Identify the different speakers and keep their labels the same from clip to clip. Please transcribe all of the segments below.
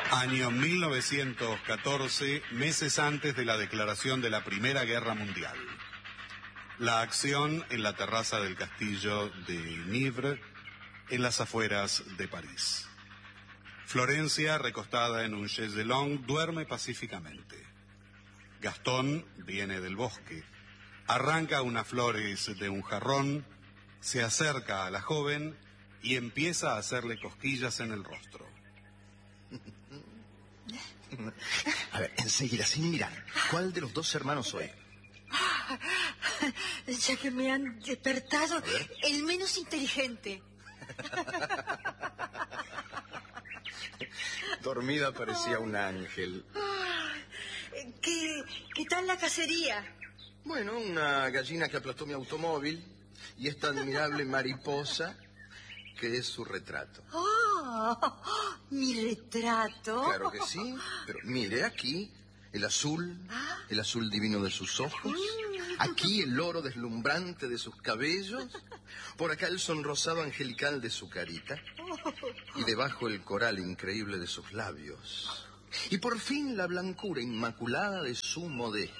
Speaker 1: Año 1914, meses antes de la declaración de la Primera Guerra Mundial. La acción en la terraza del castillo de Nivres, en las afueras de París. Florencia, recostada en un chaise longue, duerme pacíficamente. Gastón viene del bosque, arranca unas flores de un jarrón, se acerca a la joven y empieza a hacerle cosquillas en el rostro.
Speaker 2: A ver, enseguida, sin mirar, ¿cuál de los dos hermanos soy?
Speaker 3: Ya que me han despertado, el menos inteligente.
Speaker 2: Dormida parecía un ángel.
Speaker 3: ¿Qué tal la cacería?
Speaker 2: Bueno, una gallina que aplastó mi automóvil y esta admirable mariposa que es su retrato.
Speaker 3: ¡Oh! ¿Mi retrato?
Speaker 2: Claro que sí, pero mire aquí el azul divino de sus ojos, aquí el oro deslumbrante de sus cabellos, por acá el sonrosado angelical de su carita y debajo el coral increíble de sus labios. Y por fin la blancura inmaculada de su modestia.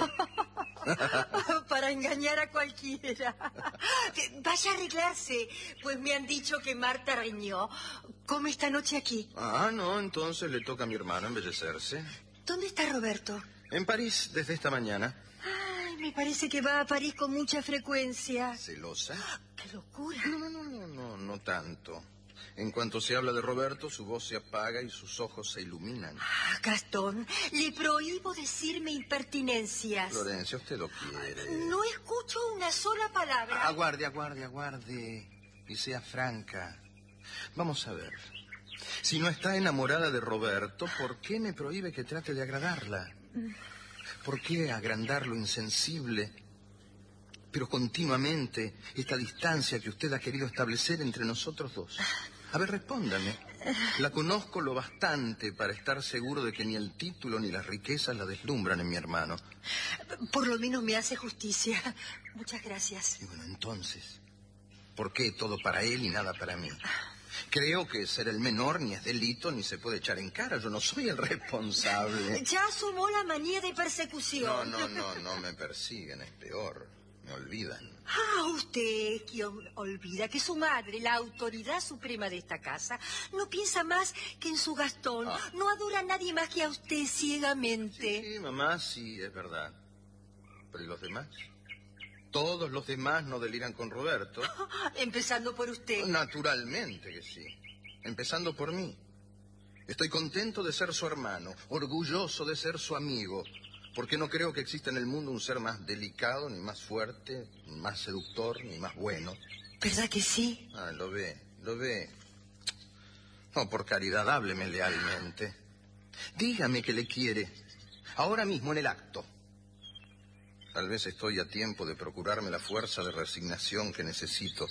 Speaker 3: Para engañar a cualquiera. Vaya a arreglarse, pues me han dicho que Marta Reñó come esta noche aquí.
Speaker 2: Ah, no, entonces le toca a mi hermano embellecerse.
Speaker 3: ¿Dónde está Roberto?
Speaker 2: En París, desde esta mañana.
Speaker 3: Ay, me parece que va a París con mucha frecuencia.
Speaker 2: ¿Celosa?
Speaker 3: ¡Qué locura!
Speaker 2: No tanto. En cuanto se habla de Roberto, su voz se apaga y sus ojos se iluminan.
Speaker 3: Gastón, le prohíbo decirme impertinencias.
Speaker 2: Florencia, usted lo quiere.
Speaker 3: No escucho una sola palabra.
Speaker 2: Aguarde. Y sea franca. Vamos a ver. Si no está enamorada de Roberto, ¿por qué me prohíbe que trate de agradarla? ¿Por qué agrandar lo insensible? Pero continuamente esta distancia que usted ha querido establecer entre nosotros dos. A ver, respóndame. La conozco lo bastante para estar seguro de que ni el título ni las riquezas la deslumbran en mi hermano.
Speaker 3: Por lo menos me hace justicia. Muchas gracias.
Speaker 2: Y bueno, entonces, ¿por qué todo para él y nada para mí? Creo que ser el menor ni es delito ni se puede echar en cara. Yo no soy el responsable.
Speaker 3: Ya asumó la manía de persecución.
Speaker 2: No me persiguen, es peor. Me olvidan.
Speaker 3: Usted que olvida que su madre, la autoridad suprema de esta casa, no piensa más que en su Gastón. No adora a nadie más que a usted ciegamente.
Speaker 2: Sí, mamá, sí, es verdad. ¿Pero y los demás? ¿Todos los demás no deliran con Roberto?
Speaker 3: Empezando por usted.
Speaker 2: Naturalmente que sí. Empezando por mí. Estoy contento de ser su hermano, orgulloso de ser su amigo, porque no creo que exista en el mundo un ser más delicado, ni más fuerte, ni más seductor, ni más bueno.
Speaker 3: ¿Verdad que sí?
Speaker 2: Lo ve. No, por caridad, hábleme lealmente. Dígame que le quiere, ahora mismo en el acto. Tal vez estoy a tiempo de procurarme la fuerza de resignación que necesito.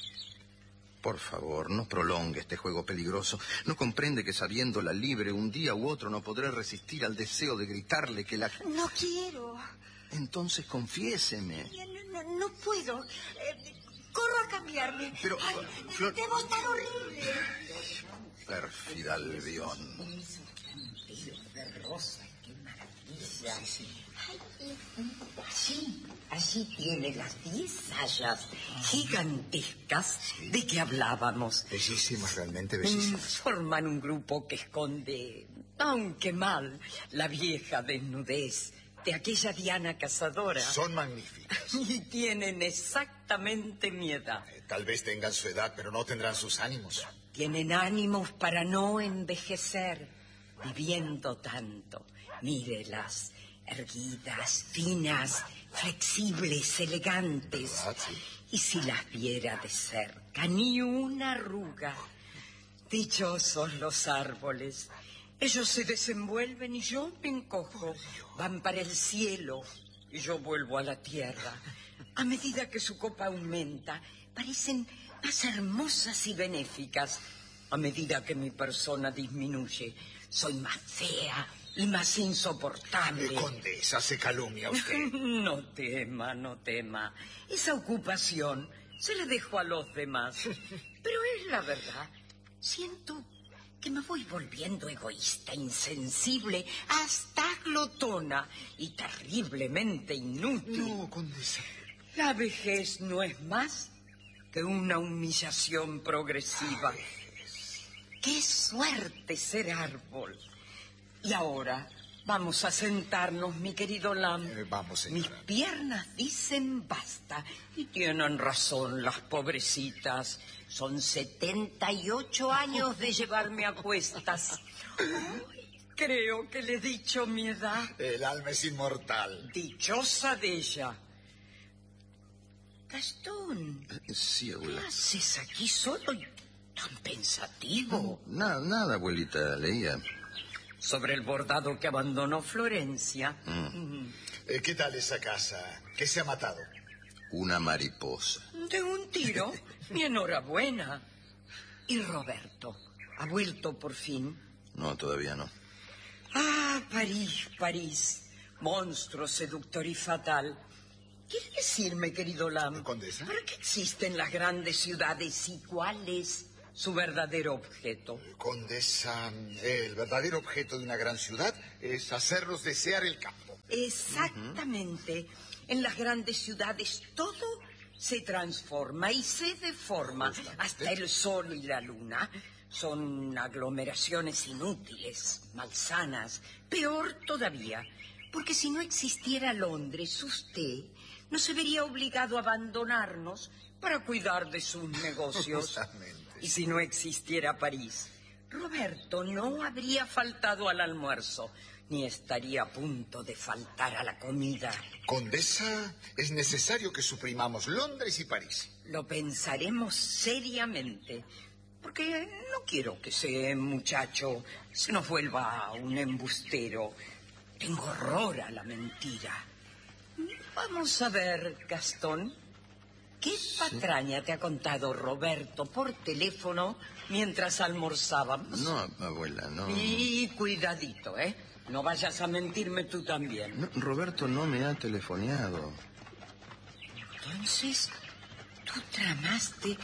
Speaker 2: Por favor, no prolongue este juego peligroso. ¿No comprende que sabiéndola libre un día u otro no podré resistir al deseo de gritarle que la...
Speaker 3: No quiero.
Speaker 2: Entonces confiéseme.
Speaker 3: No puedo. Corro a cambiarme.
Speaker 2: Pero...
Speaker 3: Debo estar horrible.
Speaker 2: Pérfida Albión.
Speaker 4: De rosa, qué maravilla. Allí tiene las 10 sayas gigantescas de que hablábamos.
Speaker 5: Bellísimas, realmente bellísimas.
Speaker 4: Forman un grupo que esconde, aunque mal, la vieja desnudez de aquella Diana cazadora.
Speaker 5: Son magníficas.
Speaker 4: Y tienen exactamente mi edad.
Speaker 5: Tal vez tengan su edad, pero no tendrán sus ánimos.
Speaker 4: Tienen ánimos para no envejecer, viviendo tanto. Mírelas, erguidas, finas, flexibles, elegantes.
Speaker 5: Sí.
Speaker 4: Y si las viera de cerca, ni una arruga. Dichosos los árboles. Ellos se desenvuelven y yo me encojo. Van para el cielo y yo vuelvo a la tierra. A medida que su copa aumenta, parecen más hermosas y benéficas. A medida que mi persona disminuye, soy más fea y más insoportable.
Speaker 5: Condesa, se calumnia usted.
Speaker 4: No tema. Esa ocupación se la dejo a los demás. Pero es la verdad. Siento que me voy volviendo egoísta, insensible, hasta glotona y terriblemente inútil.
Speaker 5: No, condesa.
Speaker 4: La vejez no es más que una humillación progresiva. ¡Qué suerte ser árbol! Y ahora vamos a sentarnos, mi querido Lam.
Speaker 5: Vamos, señora.
Speaker 4: Mis piernas dicen basta. Y tienen razón las pobrecitas. Son 78 años de llevarme a cuestas. Ay, creo que le he dicho mi edad.
Speaker 5: El alma es inmortal.
Speaker 4: Dichosa de ella. Gastón,
Speaker 2: Sí,
Speaker 4: ¿qué
Speaker 2: abuela.
Speaker 4: haces aquí solo y tan pensativo?
Speaker 2: Nada, abuelita, leía.
Speaker 4: Sobre el bordado que abandonó Florencia.
Speaker 5: ¿Qué tal esa casa? ¿Qué se ha matado?
Speaker 2: Una mariposa.
Speaker 4: De un tiro. Mi enhorabuena. ¿Y Roberto? ¿Ha vuelto por fin?
Speaker 2: No, todavía no.
Speaker 4: Ah, París, París. Monstruo seductor y fatal. ¿Quiere decirme, querido Lam,
Speaker 5: Condesa.
Speaker 4: para qué existen las grandes ciudades y cuál es su verdadero objeto?
Speaker 5: Condesa, el verdadero objeto de una gran ciudad es hacerlos desear el campo.
Speaker 4: Exactamente. En las grandes ciudades todo se transforma y se deforma. Hasta el sol y la luna son aglomeraciones inútiles, malsanas. Peor todavía, porque si no existiera Londres, usted no se vería obligado a abandonarnos para cuidar de sus negocios.
Speaker 5: Justamente.
Speaker 4: Y si no existiera París, Roberto no habría faltado al almuerzo, ni estaría a punto de faltar a la comida.
Speaker 5: Condesa, es necesario que suprimamos Londres y París.
Speaker 4: Lo pensaremos seriamente, porque no quiero que ese muchacho se nos vuelva un embustero. Tengo horror a la mentira. Vamos a ver, Gastón, ¿qué patraña te ha contado Roberto por teléfono mientras almorzábamos?
Speaker 2: No, abuela, no.
Speaker 4: Y cuidadito, ¿eh? No vayas a mentirme tú también.
Speaker 2: No, Roberto no me ha telefoneado.
Speaker 4: Entonces, tú tramaste...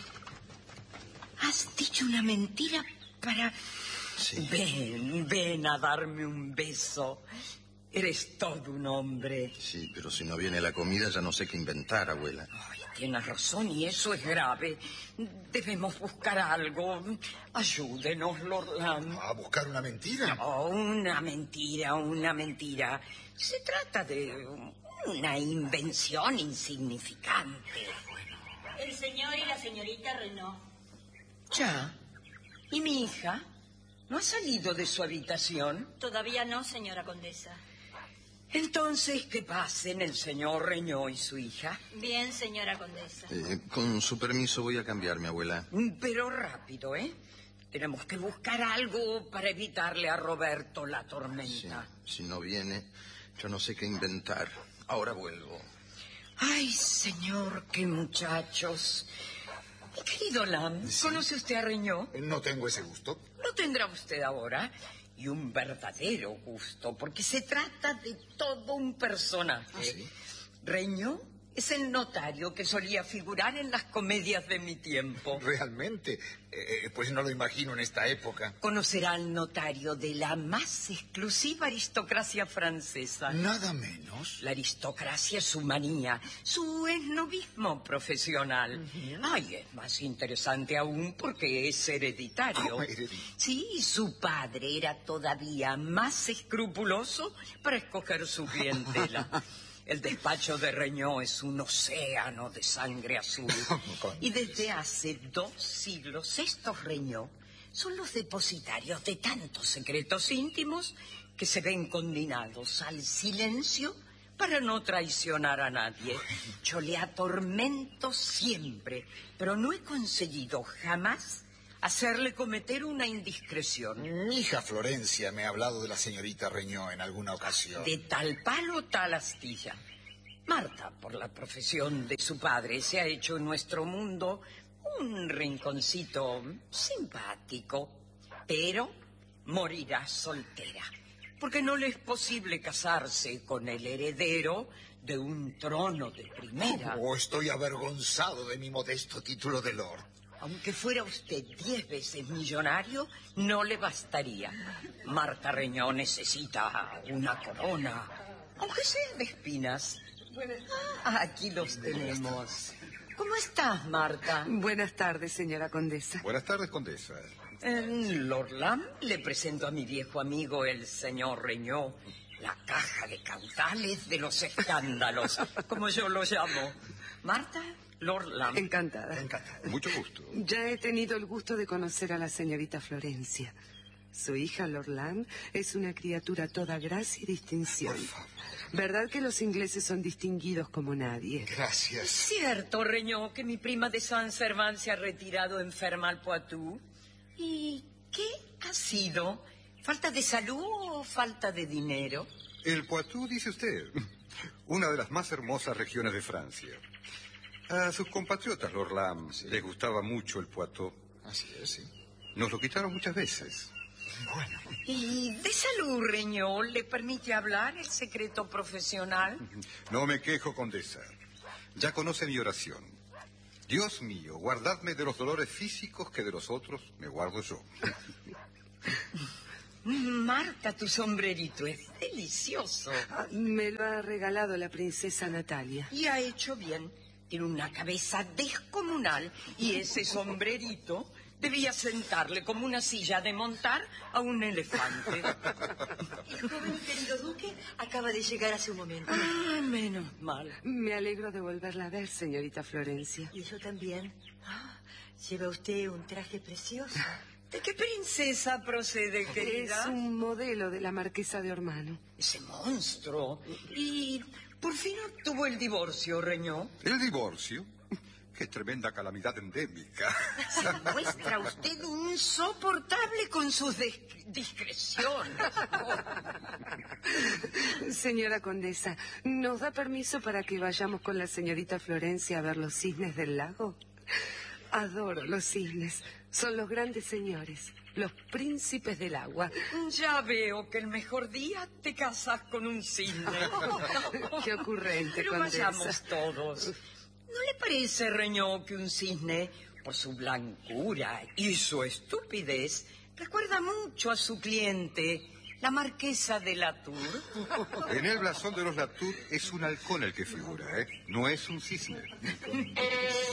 Speaker 4: Has dicho una mentira para...
Speaker 2: Sí.
Speaker 4: Ven a darme un beso. Eres todo un hombre.
Speaker 2: Sí, pero si no viene la comida ya no sé qué inventar, abuela.
Speaker 4: Ay, tienes razón y eso es grave. Debemos buscar algo. Ayúdenos, Lord Lam.
Speaker 5: ¿A buscar una mentira?
Speaker 4: Oh, una mentira, una mentira. Se trata de una invención insignificante.
Speaker 6: El señor y la señorita Renaud.
Speaker 4: Ya. ¿Y mi hija? ¿No ha salido de su habitación?
Speaker 6: Todavía no, señora condesa.
Speaker 4: Entonces, que pasen el señor Reñó y su hija.
Speaker 6: Bien, señora condesa.
Speaker 2: Con su permiso voy a cambiarme, abuela.
Speaker 4: Pero rápido, ¿eh? Tenemos que buscar algo para evitarle a Roberto la
Speaker 2: Sí,
Speaker 4: tormenta.
Speaker 2: si no viene, yo no sé qué inventar. Ahora vuelvo.
Speaker 4: Ay, señor, qué muchachos. Mi querido Lam, ¿conoce usted a Reñó?
Speaker 5: No tengo ese gusto.
Speaker 4: Lo tendrá usted ahora. Y un verdadero gusto, porque se trata de todo un personaje.
Speaker 5: ¿Sí?
Speaker 4: Reñó es el notario que solía figurar en las comedias de mi tiempo.
Speaker 5: Realmente, pues no lo imagino en esta época.
Speaker 4: Conocerá al notario de la más exclusiva aristocracia francesa.
Speaker 5: Nada menos.
Speaker 4: La aristocracia es su manía, su esnobismo profesional. Ay, es más interesante aún porque es hereditario.
Speaker 5: ¿Cómo hereditario?
Speaker 4: Sí, su padre era todavía más escrupuloso para escoger su clientela. El despacho de Reñó es un océano de sangre azul. Y desde hace 2 siglos estos Reñó son los depositarios de tantos secretos íntimos que se ven condenados al silencio para no traicionar a nadie. Yo le atormento siempre, pero no he conseguido jamás hacerle cometer una indiscreción.
Speaker 5: Mi hija Florencia me ha hablado de la señorita Reñó en alguna ocasión.
Speaker 4: De tal palo, tal astilla. Marta, por la profesión de su padre, se ha hecho en nuestro mundo un rinconcito simpático, pero morirá soltera, porque no le es posible casarse con el heredero de un trono de primera.
Speaker 5: Oh, estoy avergonzado de mi modesto título de lord.
Speaker 4: Aunque fuera usted 10 veces millonario, no le bastaría. Marta Reñó necesita una corona, aunque sea de espinas. Aquí los tenemos. ¿Cómo estás, Marta?
Speaker 7: Buenas tardes, señora condesa.
Speaker 5: Buenas tardes, condesa.
Speaker 4: Lord Lam, le presento a mi viejo amigo, el señor Reñó, la caja de caudales de los escándalos, como yo lo llamo. Marta, Lord Lam.
Speaker 7: Encantada.
Speaker 5: Mucho gusto.
Speaker 7: Ya he tenido el gusto de conocer a la señorita Florencia. Su hija, Lord Lam, es una criatura toda gracia y distinción.
Speaker 5: Por favor.
Speaker 7: ¿Verdad que los ingleses son distinguidos como nadie?
Speaker 5: Gracias.
Speaker 4: Cierto, Reñó, que mi prima de Saint-Servant se ha retirado enferma al Poitou. ¿Y qué ha sido? ¿Falta de salud o falta de dinero?
Speaker 8: El Poitou, dice usted, una de las más hermosas regiones de Francia. A sus compatriotas, Lord Lam, les gustaba mucho el Poitou.
Speaker 5: Así es, sí.
Speaker 8: Nos lo quitaron muchas veces.
Speaker 5: Bueno.
Speaker 4: ¿Y de salud, Reñó, le permite hablar el secreto profesional?
Speaker 8: No me quejo, condesa. Ya conoce mi oración. Dios mío, guardadme de los dolores físicos que de los otros me guardo yo.
Speaker 4: Marta, tu sombrerito es delicioso.
Speaker 7: Me lo ha regalado la princesa Natalia.
Speaker 4: Y ha hecho bien. Tiene una cabeza descomunal y ese sombrerito debía sentarle como una silla de montar a un elefante.
Speaker 3: El joven querido duque acaba de llegar hace un momento.
Speaker 4: Ah, menos mal.
Speaker 7: Me alegro de volverla a ver, señorita Florencia.
Speaker 3: Y yo también. Lleva usted un traje precioso.
Speaker 4: ¿De qué princesa procede, querida?
Speaker 7: Es un modelo de la marquesa de Ormano.
Speaker 4: Ese monstruo. Y por fin obtuvo el divorcio, Reñó.
Speaker 8: ¿El divorcio? ¡Qué tremenda calamidad endémica!
Speaker 4: Se muestra usted insoportable con sus discreciones.
Speaker 7: Señora condesa, ¿nos da permiso para que vayamos con la señorita Florencia a ver los cisnes del lago? Adoro los cisnes. Son los grandes señores, los príncipes del agua.
Speaker 4: Ya veo que el mejor día te casas con un cisne.
Speaker 7: Qué ocurrente,
Speaker 4: Pero
Speaker 7: condesa.
Speaker 4: vayamos todos. ¿No le parece, Reñó, que un cisne, por su blancura y su estupidez, recuerda mucho a su cliente, la marquesa de Latour?
Speaker 8: En el blasón de los Latour es un halcón el que figura, ¿eh? No es un cisne.